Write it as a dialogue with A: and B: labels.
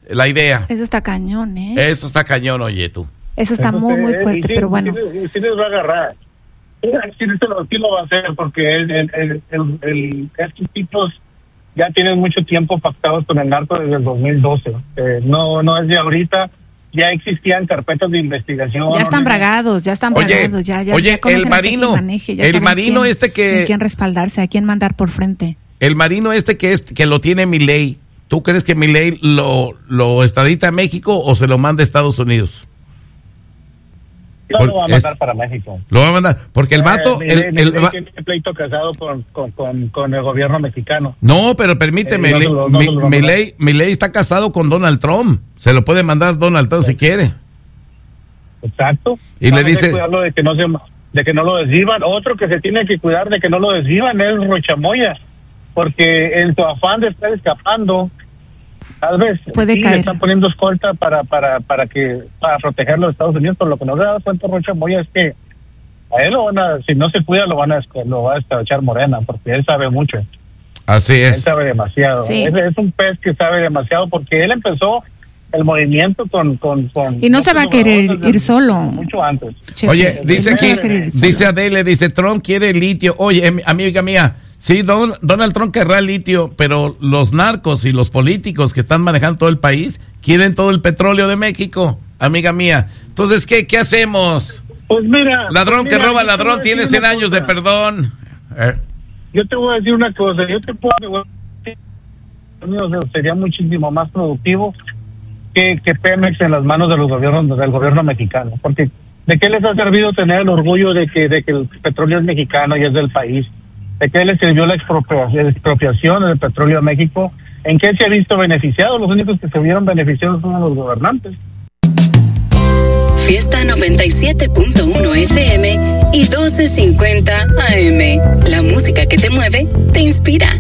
A: la idea.
B: Eso está cañón, ¿eh?
A: Eso está cañón, oye, tú.
B: Eso está muy, muy fuerte, pero bueno.
C: Sí les va a agarrar. Sí lo va a hacer, porque estos tipos ya tienen mucho tiempo pactados con el narco desde el 2012. No es de ahorita. Ya existían carpetas de investigación.
B: Ya están bragados.
A: Oye,
B: ya
A: el marino,
B: en quién respaldarse, a quién mandar por frente.
A: El marino que lo tiene Milei, ¿tú crees que Milei lo extradita a México o se lo manda a Estados Unidos?
C: No lo va a mandar para México.
A: Lo va a mandar, porque el vato...
C: Milei tiene pleito casado con el gobierno mexicano.
A: No, pero permíteme, Milei está casado con Donald Trump. Se lo puede mandar Donald Trump si quiere.
C: Exacto.
A: Y le dice...
C: cuidarlo de que no lo desvivan. Otro que se tiene que cuidar de que no lo desvivan es Rocha Moya, porque en su afán de estar escapando, tal vez
B: puede caer.
C: Le están poniendo escolta para proteger a los Estados Unidos, pero lo que no le da cuenta Rocha Moya es que a él si no se cuida lo va a echar Morena, porque él sabe mucho.
A: Así es.
C: Él sabe demasiado.
B: Sí.
C: Es un pez que sabe demasiado, porque él empezó el movimiento con
B: y no se va a querer ir solo.
C: Mucho antes.
A: Oye, dice aquí, dice Adele, dice Trump quiere litio. Oye, amiga mía, sí, Donald Trump querrá litio, pero los narcos y los políticos que están manejando todo el país quieren todo el petróleo de México, amiga mía. Entonces, ¿qué hacemos?
C: Pues mira...
A: Ladrón que roba ladrón tiene 100 años de perdón.
C: Yo te voy a decir una cosa, sería muchísimo más productivo que Pemex en las manos del gobierno mexicano, porque ¿de qué les ha servido tener el orgullo de que el petróleo es mexicano y es del país? ¿De qué les sirvió la expropiación del petróleo a México? ¿En qué se ha visto beneficiado? Los únicos que se vieron beneficiados son los gobernantes.
D: Fiesta 97.1 FM y 1250 AM. La música que te mueve, te inspira.